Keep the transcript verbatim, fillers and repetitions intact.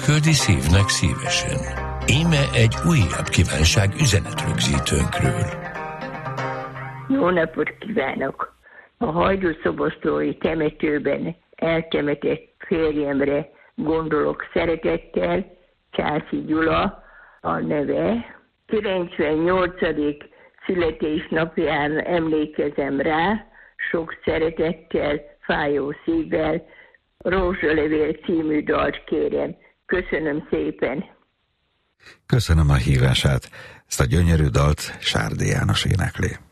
küldi szívnek szívesen. Íme egy újabb kívánság üzenetrögzítőnkről. Jó napot kívánok! A hajdúszoboszlói temetőben eltemetett férjemre gondolok szeretettel, Császi Gyula a neve. kilencvennyolcadik születésnapján emlékezem rá, sok szeretettel, fájó szívvel, Rózsalevél című dalt kérem. Köszönöm szépen! Köszönöm a hívását. Ezt a gyönyörű dalt Sárdi János énekli.